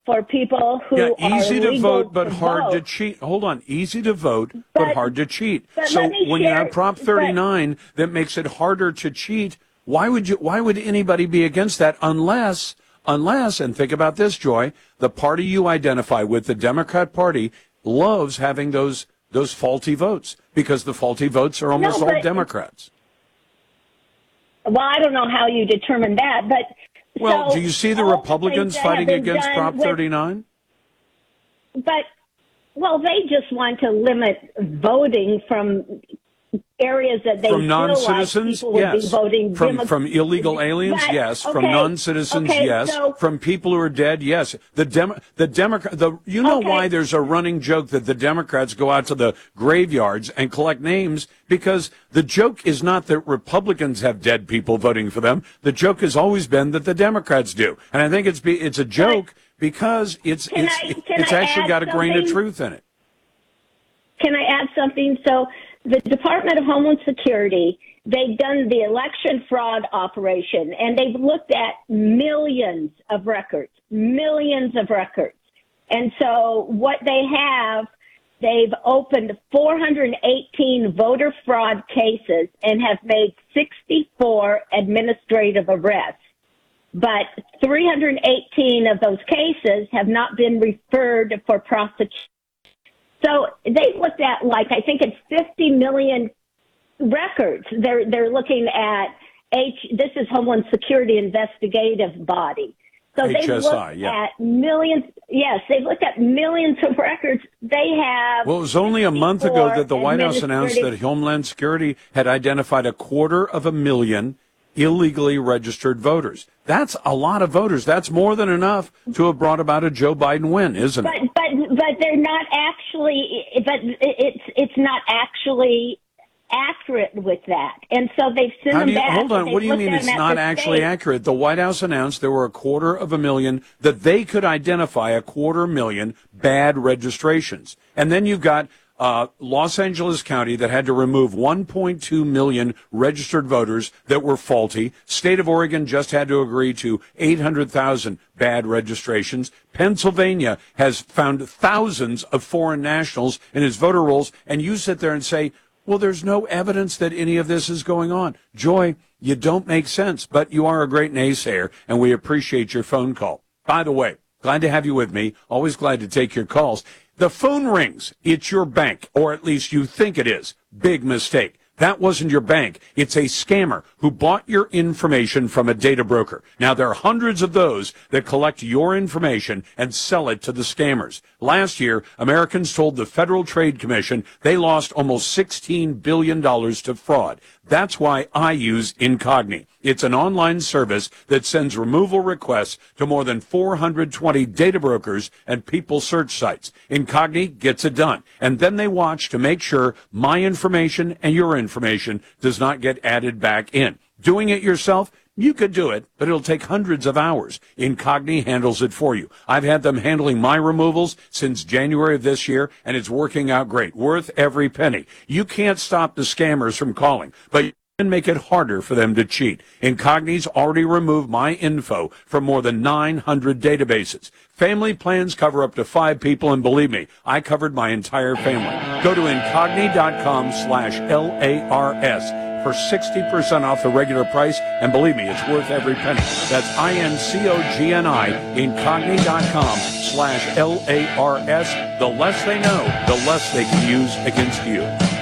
for people who Yeah, are easy to legal vote but hard to cheat. Hold on, easy to vote but hard to cheat. But So let me when you share- have Prop 39 that makes it harder to cheat, why would anybody be against that unless, and think about this, Joy, the party you identify with, the Democrat Party, loves having those faulty votes because the faulty votes are almost all Democrats. Well, I don't know how you determine that, but Well, so do you see the all Republicans things that have fighting been against done Prop 39? Well, they just want to limit voting from areas that they From feel non-citizens, like people would be yes. voting From illegal aliens, But, yes. okay, From non-citizens, okay, yes. so- From people who are dead, yes. You know Okay. why there's a running joke that the Democrats go out to the graveyards and collect names? Because the joke is not that Republicans have dead people voting for them. The joke has always been that the Democrats do, and I think it's a joke because it's actually got a grain of truth in it. Can I add something? So the Department of Homeland Security, they've done the election fraud operation, and they've looked at millions of records. And so what they've opened 418 voter fraud cases and have made 64 administrative arrests. But 318 of those cases have not been referred for prosecution. So they looked at, I think it's 50 million records. They're looking at this is Homeland Security investigative body. So they've looked at millions. Yes, they've looked at millions of records. They have. Well, it was only a month ago that the White House announced that Homeland Security had identified 250,000 illegally registered voters. That's a lot of voters. That's more than enough to have brought about a Joe Biden win, isn't it? But they're not actually. But it's not actually accurate with that, and so they've sent them back. Hold on. What do you mean it's not actually accurate? The White House announced there were 250,000 that they could identify 250,000 bad registrations, and then you've got Los Angeles County that had to remove 1.2 million registered voters that were faulty. State of Oregon just had to agree to 800,000 bad registrations. Pennsylvania has found thousands of foreign nationals in its voter rolls, and you sit there and say, well, there's no evidence that any of this is going on. Joy, you don't make sense, but you are a great naysayer, and we appreciate your phone call. By the way, glad to have you with me. Always glad to take your calls. The phone rings. It's your bank, or at least you think it is. Big mistake. That wasn't your bank. It's a scammer who bought your information from a data broker. Now, there are hundreds of those that collect your information and sell it to the scammers. Last year, Americans told the Federal Trade Commission they lost almost $16 billion to fraud. That's why I use Incogni. It's an online service that sends removal requests to more than 420 data brokers and people search sites. Incogni gets it done, and then they watch to make sure my information and your information does not get added back in. Doing it yourself, you could do it, but it'll take hundreds of hours. Incogni handles it for you. I've had them handling my removals since January of this year, and it's working out great. Worth every penny. You can't stop the scammers from calling, but you can make it harder for them to cheat. Incogni's already removed my info from more than 900 databases. Family plans cover up to 5 people, and believe me, I covered my entire family. Go to incogni.com/LARS. for 60% off the regular price, and believe me, it's worth every penny. That's INCOGNI, incogni.com/LARS. The less they know, the less they can use against you.